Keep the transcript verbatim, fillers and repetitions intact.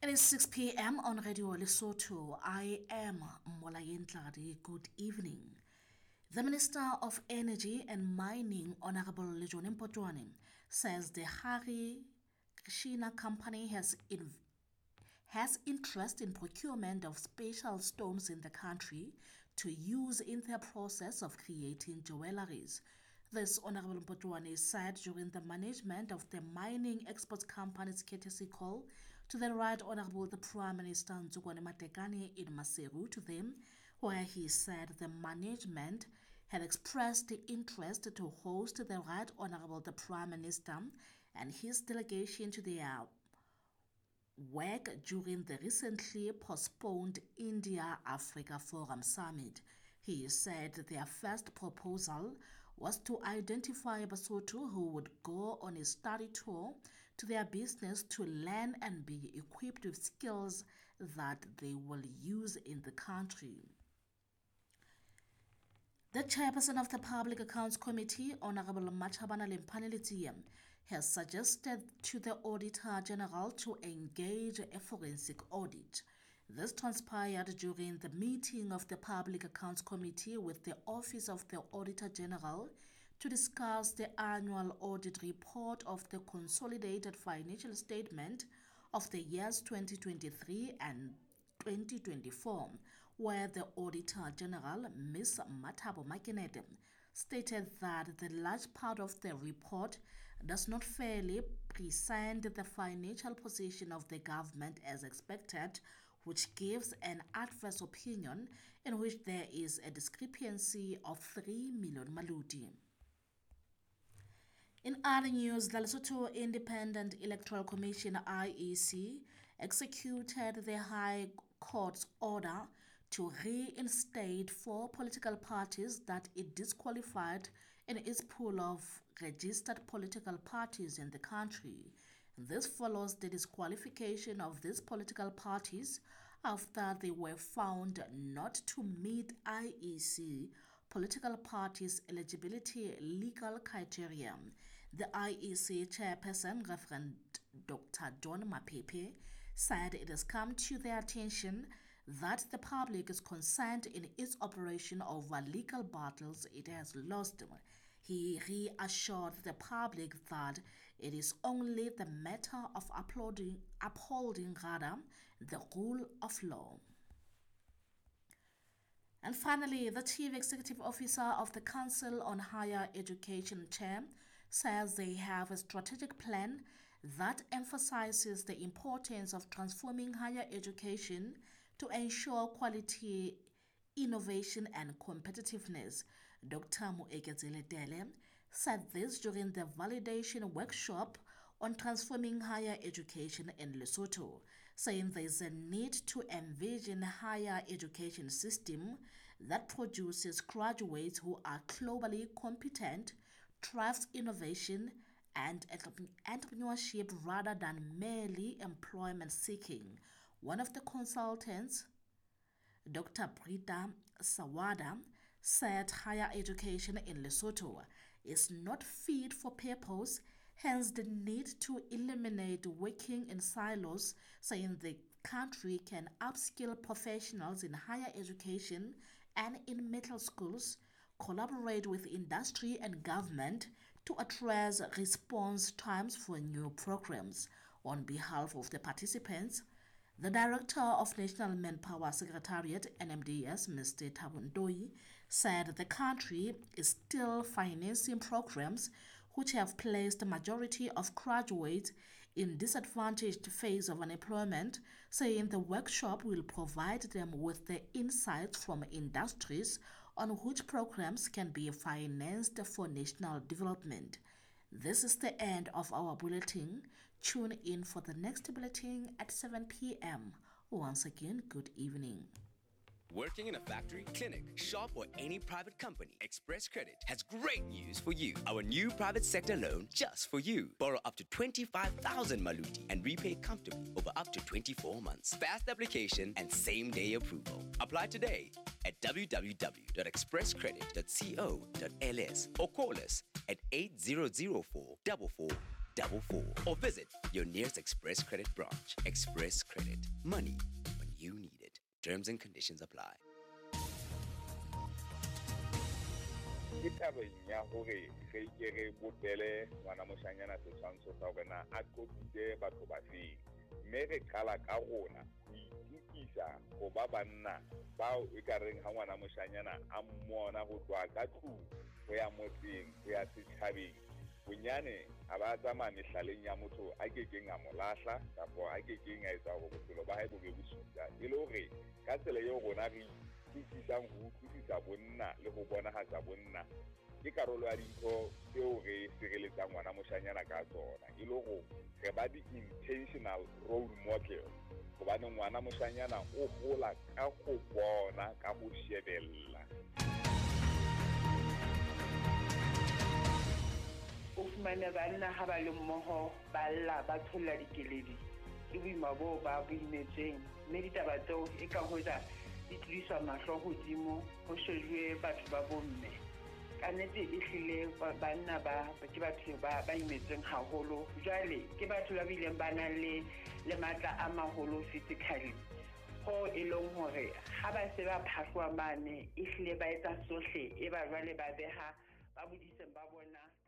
It is six p m on Radio Lesotho. I am Molayeng Tladi. Good evening. The Minister of Energy and Mining, Honorable Lejourné Mpotjoane, says the Harry Krishna company has in, has interest in procurement of special stones in the country to use in their process of creating jewelries. This Honorable Mpotjoane said during the management of the mining exports company's courtesy call to the Right Honorable the Prime Minister Nzukwane Matekane in Maseru to them, where he said the management had expressed the interest to host the Right Honorable the Prime Minister and his delegation to their work during the recently postponed India-Africa Forum Summit. He said their first proposal was to identify Basotho who would go on a study tour to their business to learn and be equipped with skills that they will use in the country. The chairperson of the Public Accounts Committee, Honorable Machabana Lempanelitiye, has suggested to the Auditor General to engage a forensic audit. This transpired during the meeting of the Public Accounts Committee with the Office of the Auditor General to discuss the annual audit report of the consolidated financial statement of the years twenty twenty-three and twenty twenty-four, where the Auditor General, Miz Mathabo Makinete, stated that the large part of the report does not fairly present the financial position of the government as expected, which gives an adverse opinion in which there is a discrepancy of three million maluti. In other news, the Lesotho Independent Electoral Commission I E C executed the High Court's order to reinstate four political parties that it disqualified in its pool of registered political parties in the country. This follows the disqualification of these political parties after they were found not to meet I E C political parties' eligibility legal criteria. The I E C chairperson, Reverend Doctor John Mapepe, said it has come to their attention that the public is concerned in its operation over legal battles it has lost. He reassured the public that it is only the matter of uploading, upholding rather, the rule of law. And finally, the Chief Executive Officer of the Council on Higher Education, Chair, says they have a strategic plan that emphasizes the importance of transforming higher education to ensure quality, innovation and competitiveness. Doctor Moeketsile Tele said this during the validation workshop on transforming higher education in Lesotho, saying there is a need to envision a higher education system that produces graduates who are globally competent, drives innovation and entrepreneurship rather than merely employment seeking. One of the consultants, Doctor Brita Sawada, said higher education in Lesotho is not fit for purpose, hence the need to eliminate working in silos, saying the country can upskill professionals in higher education and in middle schools, collaborate with industry and government to address response times for new programs. On behalf of the participants, the Director of National Manpower Secretariat, N M D S, Mister Thabo Ntoyi, said the country is still financing programs which have placed the majority of graduates in disadvantaged phase of unemployment, saying the workshop will provide them with the insights from industries on which programs can be financed for national development. This is the end of our bulletin. Tune in for the next bulletin at seven p m Once again, good evening. Working in a factory, clinic, shop, or any private company, Express Credit has great news for you. Our new private sector loan just for you. Borrow up to twenty-five thousand maluti and repay comfortably over up to twenty-four months. Fast application and same-day approval. Apply today at w w w dot express credit dot co dot l s or call us at eight zero zero four four four four four or visit your nearest Express Credit branch. Express Credit. Money when you need it. Terms and conditions apply. Ke tabeng ya hore re ke re botele ngwana moshanyana setshwantsho sa hore na a kopile batho ba feng mme re qala ka rona ho itukisa go ba banna bao e ka reng ha ngwana moshanyana a mmona go tswa ka tlung go ya motseng go ya setjhabeng bonyane a ba tsamaya mehlaleng ya motho a ke keng a mo lahla kapo a ke keng a etsa gore bophelo ba hae bo be bosuta e le hore ka tsela eo rona re utlwisisang go utlwisisa bonna le go bonagatsa bonna ke karolo ya dintho tseo re sireletsang ngwana moshanyana ka tsona e le go re ba di-intentional role model gobane ngwana moshanyana o gola ka go bona ka go shebella o fumane banna ha ba le mmoho ba lla ba tholla dikeledi ke boima bo ba boimetseng mme ditaba tseo e ka hoja di tliswa mahlo hodimo ho shejwe batho ba bomme ka nnete e hlile banna ba ke batho ba ba imetseng haholo jwale ke batho ba bileng ba na le le matla a maholo physically ho e leng hore ha ba se ba phahlwa mane e hlile ba etsa sohle e ba jwale ba beha ba bodiseng ba bona